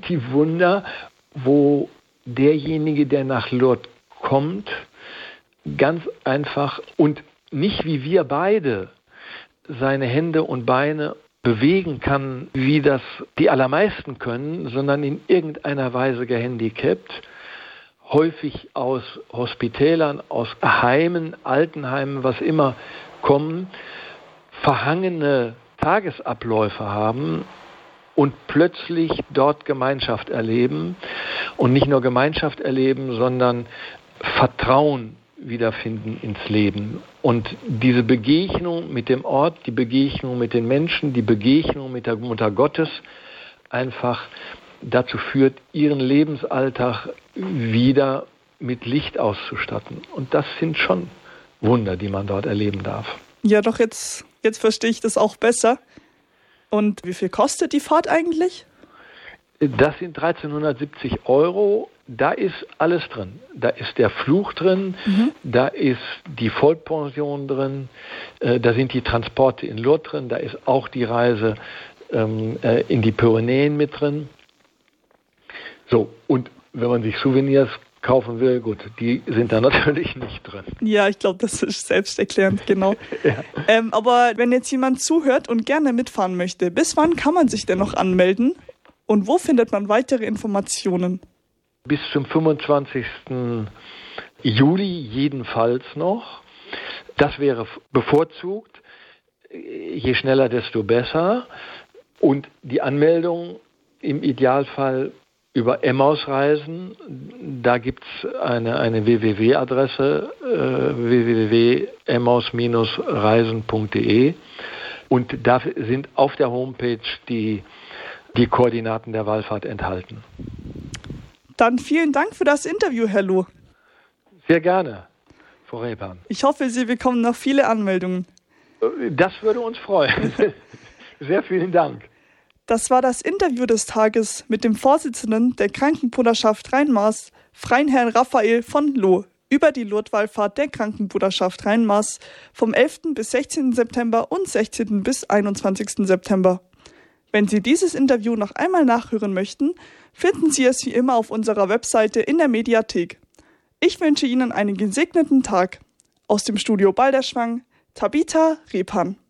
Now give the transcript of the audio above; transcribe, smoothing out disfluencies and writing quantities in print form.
die Wunder, wo derjenige, der nach Lourdes kommt, ganz einfach und nicht wie wir beide seine Hände und Beine bewegen kann, wie das die allermeisten können, sondern in irgendeiner Weise gehandicapt, häufig aus Hospitälern, aus Heimen, Altenheimen, was immer kommen, verhangene Tagesabläufe haben und plötzlich dort Gemeinschaft erleben und nicht nur Gemeinschaft erleben, sondern Vertrauen wiederfinden ins Leben. Und diese Begegnung mit dem Ort, die Begegnung mit den Menschen, die Begegnung mit der Mutter Gottes einfach dazu führt, ihren Lebensalltag wieder mit Licht auszustatten. Und das sind schon Wunder, die man dort erleben darf. Ja, doch, jetzt verstehe ich das auch besser. Und wie viel kostet die Fahrt eigentlich? Das sind 1.370 €. Da ist alles drin. Da ist der Flug drin, da ist die Vollpension drin, da sind die Transporte in Lourdes drin, da ist auch die Reise in die Pyrenäen mit drin. So, und wenn man sich Souvenirs kaufen will, gut, die sind da natürlich nicht drin. Ja, ich glaube, das ist selbsterklärend, genau. Ja. Aber wenn jetzt jemand zuhört und gerne mitfahren möchte, bis wann kann man sich denn noch anmelden? Und wo findet man weitere Informationen? Bis zum 25. Juli jedenfalls noch. Das wäre bevorzugt. Je schneller, desto besser. Und die Anmeldung im Idealfall über Emmaus-Reisen. Da gibt es eine www-Adresse, www.emmaus-reisen.de. Und da sind auf der Homepage die Koordinaten der Wallfahrt enthalten. Dann vielen Dank für das Interview, Herr Loh. Sehr gerne, Frau Rebhan. Ich hoffe, Sie bekommen noch viele Anmeldungen. Das würde uns freuen. Sehr vielen Dank. Das war das Interview des Tages mit dem Vorsitzenden der Krankenbruderschaft Rhein-Maas, Freiherrn Raphael von Loh, über die Lourdes-Wallfahrt der Krankenbruderschaft Rhein-Maas vom 11. bis 16. September und 16. bis 21. September. Wenn Sie dieses Interview noch einmal nachhören möchten, finden Sie es wie immer auf unserer Webseite in der Mediathek. Ich wünsche Ihnen einen gesegneten Tag. Aus dem Studio Balderschwang, Tabitha Rebhan.